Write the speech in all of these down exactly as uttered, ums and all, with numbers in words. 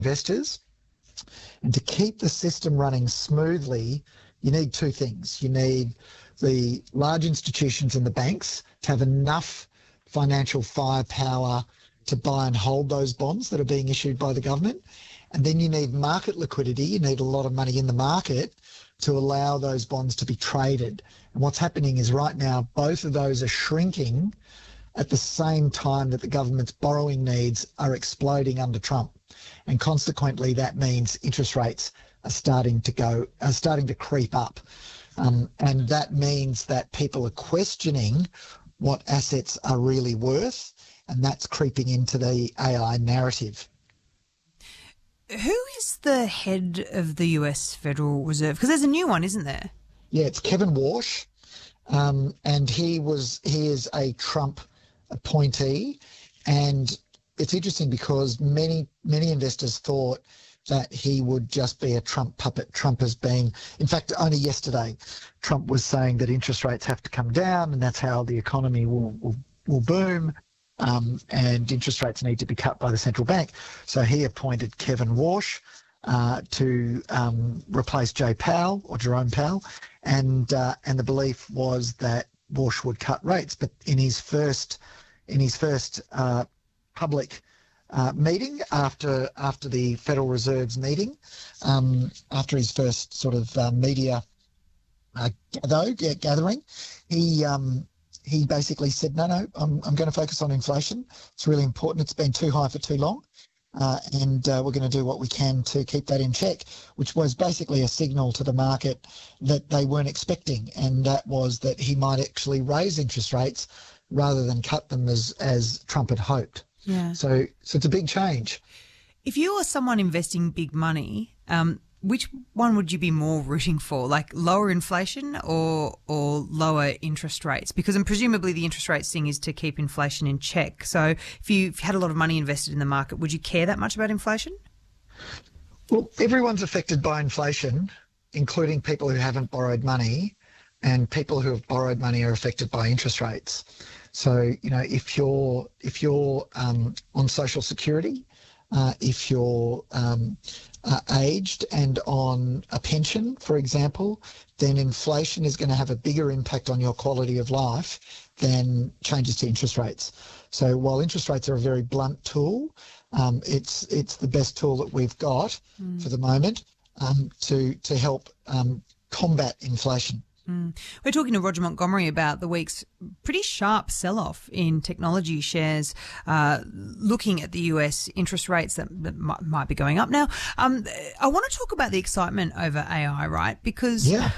investors. And to keep the system running smoothly, you need two things. You need the large institutions and the banks to have enough financial firepower to buy and hold those bonds that are being issued by the government. And then you need market liquidity. You need a lot of money in the market to allow those bonds to be traded. And what's happening is right now, both of those are shrinking at the same time that the government's borrowing needs are exploding under Trump. And consequently, that means interest rates are starting to go, are starting to creep up. Um, and that means that people are questioning what assets are really worth, and that's creeping into the A I narrative. Who is the head of the U S Federal Reserve? Because there's a new one, isn't there? Yeah, it's Kevin Warsh, um, and he was he is a Trump appointee, and it's interesting because many many investors thought that he would just be a Trump puppet. Trump has been, in fact, only yesterday, Trump was saying that interest rates have to come down, and that's how the economy will will, will boom. Um, and interest rates need to be cut by the central bank. So he appointed Kevin Warsh uh, to um, replace Jay Powell or Jerome Powell, and uh, and the belief was that Warsh would cut rates. But in his first in his first uh, public uh, meeting after after the Federal Reserve's meeting, um, after his first sort of uh, media uh, gather, yeah, gathering, he. Um, He basically said, no, no, I'm, I'm going to focus on inflation. It's really important. It's been too high for too long. Uh, and uh, we're going to do what we can to keep that in check, which was basically a signal to the market that they weren't expecting. And that was that he might actually raise interest rates rather than cut them as, as Trump had hoped. Yeah. So, so it's a big change. If you are someone investing big money, um, which one would you be more rooting for, like lower inflation or or lower interest rates? Because and presumably the interest rates thing is to keep inflation in check. So if you, if you had a lot of money invested in the market, would you care that much about inflation? Well, everyone's affected by inflation, including people who haven't borrowed money, and people who have borrowed money are affected by interest rates. So, you know, if you're if you're um, on Social Security, uh, if you're um, uh, aged and on a pension, for example, then inflation is going to have a bigger impact on your quality of life than changes to interest rates. So while interest rates are a very blunt tool, um, it's it's the best tool that we've got mm. for the moment um, to to help um, combat inflation. Mm. We're talking to Roger Montgomery about the week's pretty sharp sell-off in technology shares, uh, looking at the U S interest rates that, that might, might be going up now. Um, I want to talk about the excitement over A I, right? Because yeah.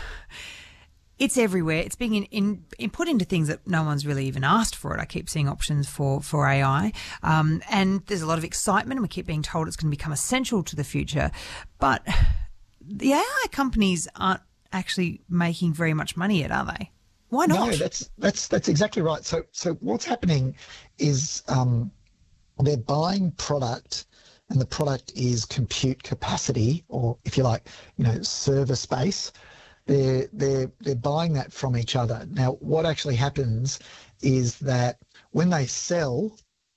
it's everywhere. It's being in, in, in put into things that no one's really even asked for it. I keep seeing options for, for A I. Um, and there's a lot of excitement, and we keep being told it's going to become essential to the future. But the A I companies aren't actually making very much money yet, are they? Why not? No, that's that's that's exactly right. So so what's happening is um, they're buying product, and the product is compute capacity, or if you like, you know, server space. They're they're they're buying that from each other. Now, what actually happens is that when they sell,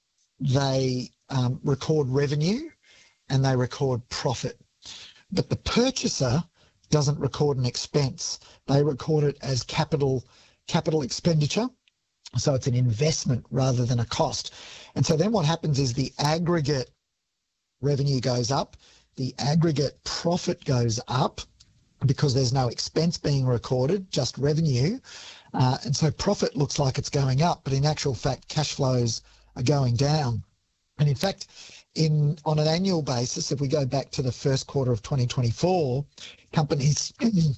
they um, record revenue and they record profit, but the purchaser doesn't record an expense. They record it as capital capital expenditure. So it's an investment rather than a cost. And so then what happens is the aggregate revenue goes up, the aggregate profit goes up because there's no expense being recorded, just revenue. Uh, and so profit looks like it's going up, but in actual fact, cash flows are going down. And in fact, in on an annual basis, if we go back to the first quarter of twenty twenty-four, companies,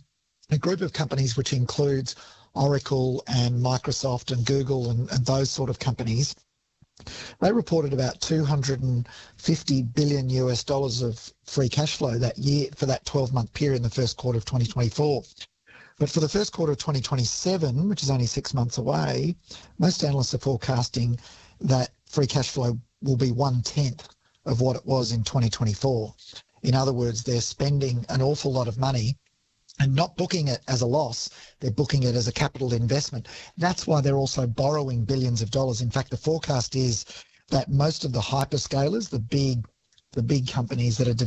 a group of companies which includes Oracle and Microsoft and Google and, and those sort of companies, they reported about two hundred fifty billion U S dollars of free cash flow that year for that twelve-month period in the first quarter of twenty twenty-four. But for the first quarter of twenty twenty-seven, which is only six months away, most analysts are forecasting that free cash flow will be one-tenth of what it was in twenty twenty-four. In other words, they're spending an awful lot of money and not booking it as a loss, they're booking it as a capital investment. That's why they're also borrowing billions of dollars. In fact, the forecast is that most of the hyperscalers, the big the big companies that are